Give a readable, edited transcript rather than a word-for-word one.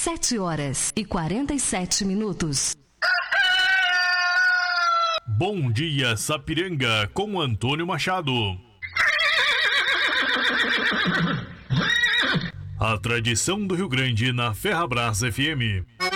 7h47. Bom dia, Sapiranga, com Antônio Machado. A tradição do Rio Grande na Ferrabras FM.